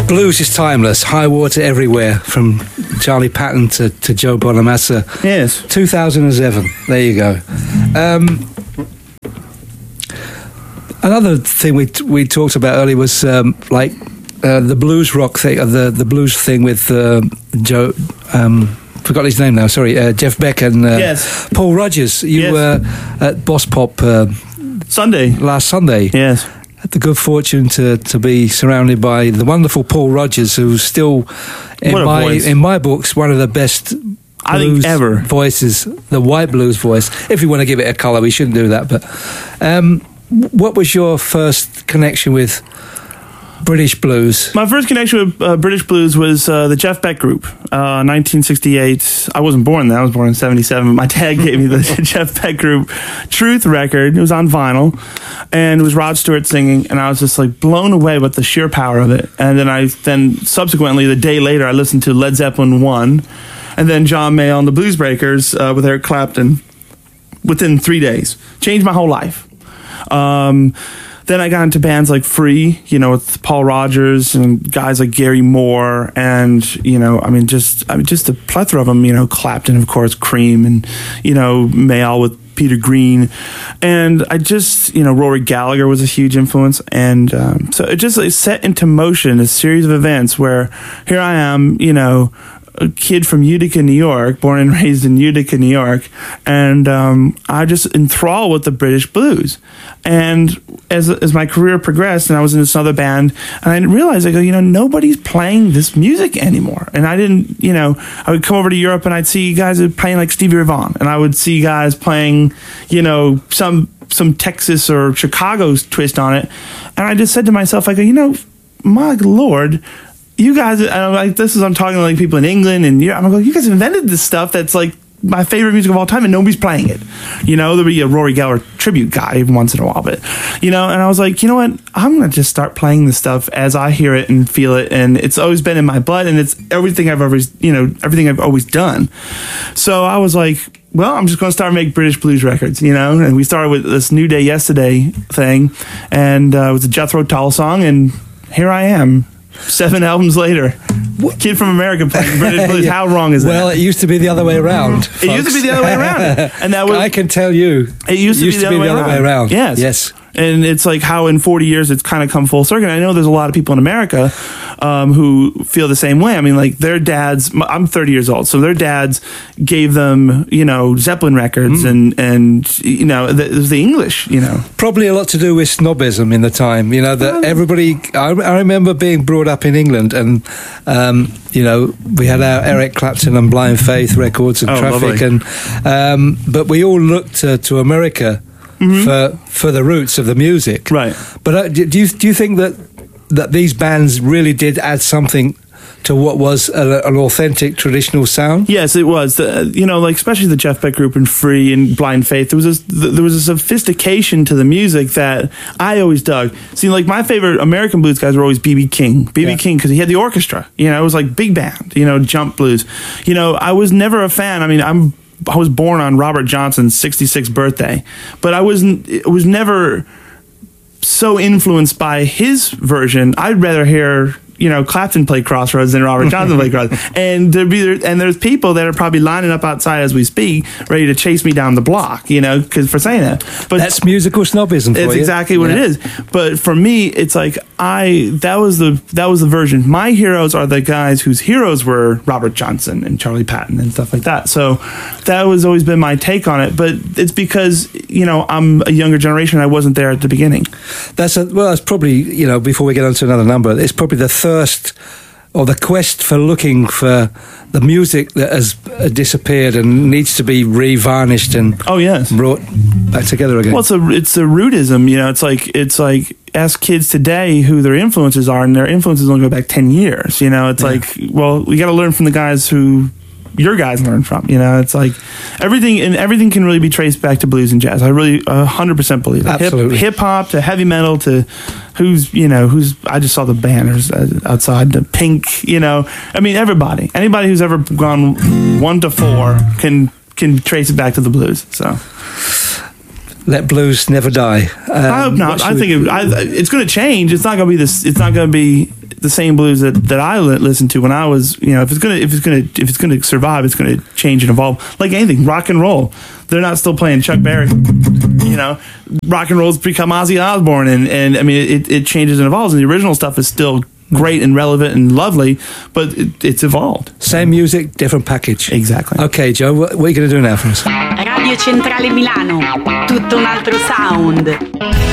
Blues is timeless. High water everywhere, from Charlie Patton to Joe Bonamassa. Yes. 2007. There you go. Another thing we talked about earlier was the blues rock thing, the blues thing with Joe. Forgot his name now. Sorry, Jeff Beck and Paul Rodgers. You were at Boss Pop last Sunday. Yes. Had the good fortune to be surrounded by the wonderful Paul Rodgers, who's still in my books one of the best blues ever voices, the white blues voice. If you want to give it a colour, we shouldn't do that. But what was your first connection with British blues? My first connection with British blues was the Jeff Beck Group, 1968. I wasn't born then. I was born in 77. My dad gave me the Jeff Beck Group Truth record. It was on vinyl, and it was Rod Stewart singing, and I was just like blown away with the sheer power of it. And then subsequently, the day later, I listened to Led Zeppelin 1, and then John Mayall and the Blues Breakers with Eric Clapton within 3 days. Changed my whole life. Then I got into bands like Free, with Paul Rodgers and guys like Gary Moore, and just a plethora of them. Clapton, of course, Cream, and Mayall with Peter Green, and I just Rory Gallagher was a huge influence, and so it just set into motion a series of events where here I am, a kid from Utica, New York, born and raised in Utica, New York, and I just enthralled with the British blues. And as my career progressed, and I was in this other band, and I realized, nobody's playing this music anymore. And I didn't, I would come over to Europe and I'd see guys playing like Stevie Ray Vaughan, and I would see guys playing, some Texas or Chicago's twist on it. And I just said to myself, my Lord, you guys, I'm talking to like people in England and I'm like, you guys invented this stuff that's like my favorite music of all time, and nobody's playing it. There'll be a Rory Gallagher tribute guy once in a while, but and I was like, you know what? I'm gonna just start playing this stuff as I hear it and feel it, and it's always been in my blood, and it's everything I've always done. So I was like, well, I'm just going to start making British blues records, and we started with this New Day Yesterday thing, and it was a Jethro Tull song, and here I am. 7 albums later, Kid from America playing British blues. Yeah. How wrong is that? Well, it used to be the other way around. Folks. It used to be the other way around, and that was. I can tell you, it used to be the other way around. Yes. And it's like how in 40 years it's kind of come full circle. And I know there's a lot of people in America who feel the same way. I mean, like their dads, I'm 30 years old, so their dads gave them, Zeppelin records and the English, Probably a lot to do with snobism in the time, that everybody, I remember being brought up in England and, we had our Eric Clapton and Blind Faith records and Traffic, and but we all looked to America for the roots of the music, right? But do you think that these bands really did add something to what was an authentic traditional sound? Yes, it was. Especially the Jeff Beck Group and Free and Blind Faith. There was a sophistication to the music that I always dug. See, like my favorite American blues guys were always B.B. King. B.B. King, because he had the orchestra. It was like big band. Jump blues. I was never a fan. I mean, I was born on Robert Johnson's 66th birthday, but I was never so influenced by his version. I'd rather hear Clapton play Crossroads than Robert Johnson play Crossroads. And there's people that are probably lining up outside as we speak, ready to chase me down the block, because for saying that. But that's musical snobism. It's exactly what it is. But for me, it's like that was the version. My heroes are the guys whose heroes were Robert Johnson and Charlie Patton and stuff like that. So that was always been my take on it. But it's because I'm a younger generation. I wasn't there at the beginning. That's probably before we get on to another number, it's probably the thirst or the quest for looking for the music that has disappeared and needs to be revarnished and brought back together again. Well, it's a rootism, It's like ask kids today who their influences are, and their influences only go back 10 years. It's like, well, we got to learn from the guys who your guys learn from. It's like everything can really be traced back to blues and jazz. I really 100% believe it. Absolutely. Hip hop to heavy metal to who's I just saw the banners outside, the Pink, I mean anybody who's ever gone 1 to 4 can trace it back to the blues. So let blues never die. I hope not. I think it's going to change. It's not going to be this. It's not going to be the same blues that I listened to when I was, if it's gonna survive, it's gonna change and evolve. Like anything, rock and roll. They're not still playing Chuck Berry. Rock and roll's become Ozzy Osbourne, and I mean it changes and evolves, and the original stuff is still great and relevant and lovely, but it's evolved. Same music, different package. Exactly. Okay, Joe, what are you going to do now for us? Radio Centrale Milano, tutto un altro sound.